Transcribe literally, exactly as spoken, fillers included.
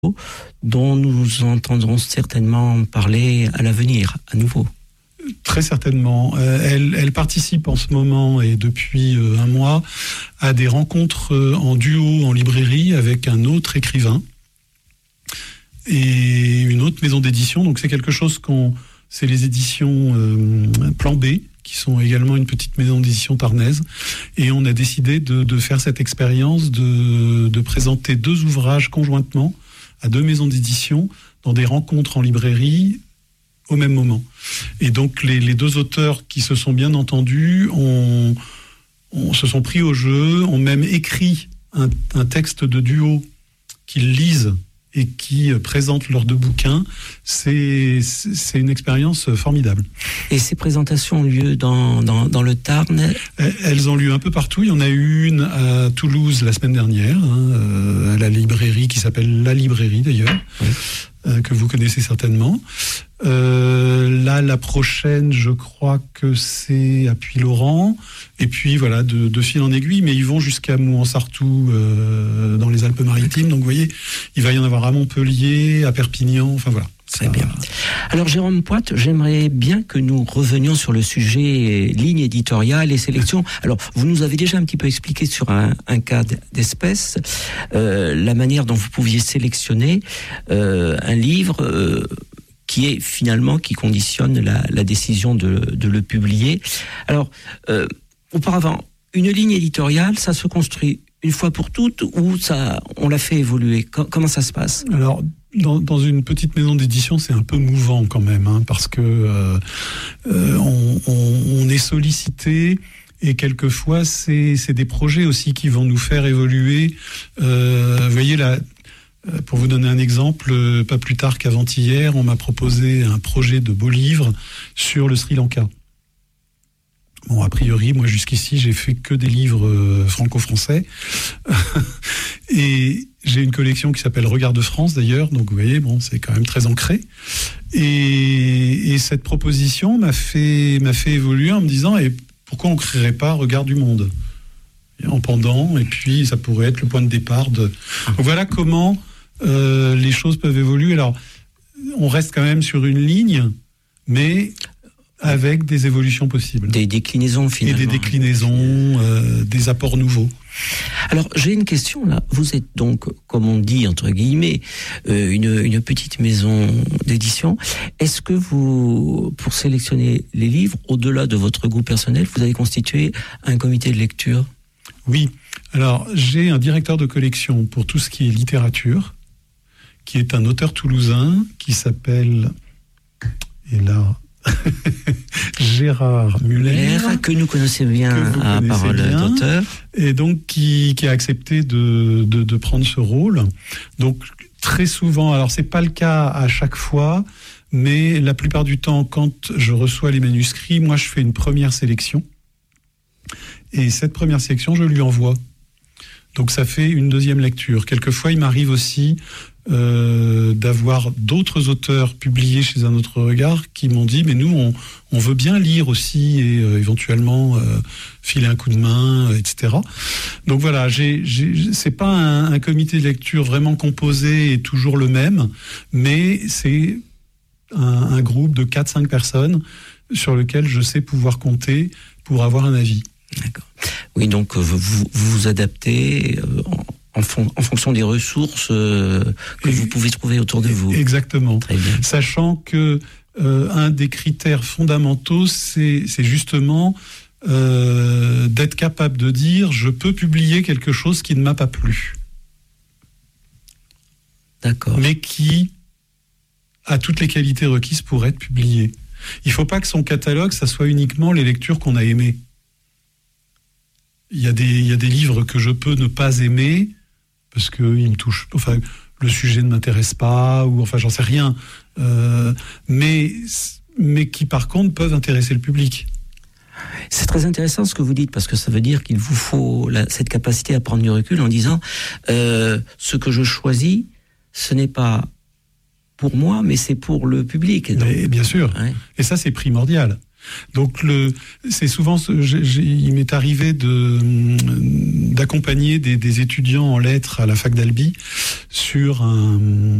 dont nous entendrons certainement parler à l'avenir, à nouveau. Très certainement. Elle, elle participe en ce moment et depuis un mois à des rencontres en duo en librairie avec un autre écrivain et une autre maison d'édition. Donc c'est quelque chose qu'on... C'est les éditions euh, Plan B, qui sont également une petite maison d'édition tarnaise. Et on a décidé de, de faire cette expérience de, de présenter deux ouvrages conjointement à deux maisons d'édition dans des rencontres en librairie au même moment. Et donc les, les deux auteurs qui se sont bien entendus ont, ont, se sont pris au jeu, ont même écrit un, un texte de duo qu'ils lisent et qui présentent leurs deux bouquins. C'est, c'est une expérience formidable. Et ces présentations ont lieu dans, dans, dans le Tarn ? Elles ont lieu un peu partout. Il y en a eu une à Toulouse la semaine dernière, hein, à la librairie qui s'appelle La Librairie d'ailleurs, oui. euh, que vous connaissez certainement. Euh, là, la prochaine, je crois que c'est à Puylaurens. Et puis voilà, de, de fil en aiguille, mais ils vont jusqu'à Mouansartou euh, dans les Alpes-Maritimes. Donc vous voyez, il va y en avoir à Montpellier, à Perpignan, enfin voilà. Très bien. Alors Jérôme Poite, j'aimerais bien que nous revenions sur le sujet ligne éditoriale et sélection. Alors vous nous avez déjà un petit peu expliqué sur un, un cas d'espèce euh, la manière dont vous pouviez sélectionner euh, un livre euh, qui est finalement qui conditionne la, la décision de, de le publier. Alors euh, auparavant, une ligne éditoriale, ça se construit une fois pour toutes ou ça, on l'a fait évoluer ? Comment ça se passe ? Alors, dans, dans une petite maison d'édition, c'est un peu mouvant quand même, hein, parce que euh, euh, on, on, on est sollicité et quelquefois, c'est, c'est des projets aussi qui vont nous faire évoluer. Euh, vous voyez, là, pour vous donner un exemple, pas plus tard qu'avant-hier, on m'a proposé un projet de beau livre sur le Sri Lanka. Bon, a priori, moi, jusqu'ici, j'ai fait que des livres euh, franco-français. Et j'ai une collection qui s'appelle Regard de France, d'ailleurs. Donc, vous voyez, bon, c'est quand même très ancré. Et, et cette proposition m'a fait, m'a fait évoluer en me disant, et pourquoi on ne créerait pas Regard du Monde en pendant, et puis ça pourrait être le point de départ de... Donc, voilà comment euh, les choses peuvent évoluer. Alors, on reste quand même sur une ligne, mais... avec des évolutions possibles. Des déclinaisons, finalement. Et des déclinaisons, euh, des apports nouveaux. Alors, j'ai une question, là. Vous êtes donc, comme on dit, entre guillemets, euh, une, une petite maison d'édition. Est-ce que vous, pour sélectionner les livres, au-delà de votre goût personnel, vous avez constitué un comité de lecture ? Oui. Alors, j'ai un directeur de collection pour tout ce qui est littérature, qui est un auteur toulousain, qui s'appelle... Et là... Gérard Muller, que nous connaissons bien à parole bien, d'auteur, et donc qui, qui a accepté de, de, de prendre ce rôle. Donc très souvent, alors c'est pas le cas à chaque fois, mais la plupart du temps, quand je reçois les manuscrits, moi je fais une première sélection, et cette première sélection, je lui envoie. Donc ça fait une deuxième lecture. Quelquefois, il m'arrive aussi euh, d'avoir d'autres auteurs publiés chez Un Autre Regard qui m'ont dit, mais nous, on, on veut bien lire aussi et euh, éventuellement euh, filer un coup de main, euh, et cetera. Donc voilà, j'ai, j'ai, c'est pas un, un comité de lecture vraiment composé et toujours le même, mais c'est un, un groupe de quatre cinq personnes sur lequel je sais pouvoir compter pour avoir un avis. D'accord. Oui, donc vous vous, vous adaptez en, en, fon, en fonction des ressources euh, que et, vous pouvez trouver autour de vous. Exactement. Très bien. Sachant que euh, un des critères fondamentaux, c'est, c'est justement euh, d'être capable de dire je peux publier quelque chose qui ne m'a pas plu. D'accord. Mais qui a toutes les qualités requises pour être publié. Il ne faut pas que son catalogue, ça soit uniquement les lectures qu'on a aimées. Il y a des, il y a des livres que je peux ne pas aimer parce que ils me touchent, enfin, le sujet ne m'intéresse pas ou enfin, j'en sais rien. Euh, mais, mais qui, par contre, peuvent intéresser le public. C'est très intéressant ce que vous dites parce que ça veut dire qu'il vous faut la, cette capacité à prendre du recul en disant euh, ce que je choisis, ce n'est pas pour moi, mais c'est pour le public. Donc, mais bien sûr. Ouais. Et ça, c'est primordial. Donc le, c'est souvent, j'ai, j'ai, il m'est arrivé de d'accompagner des, des étudiants en lettres à la fac d'Albi sur un